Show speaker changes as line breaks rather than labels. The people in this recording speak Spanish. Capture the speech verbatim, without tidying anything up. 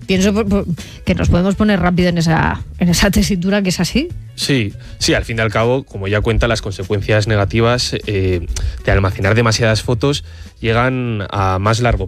pienso por, por, que nos podemos poner rápido en esa, en esa tesitura, que es así.
Sí, sí, al fin y al cabo, como ya cuenta, las consecuencias negativas eh, de almacenar demasiadas fotos llegan a más largo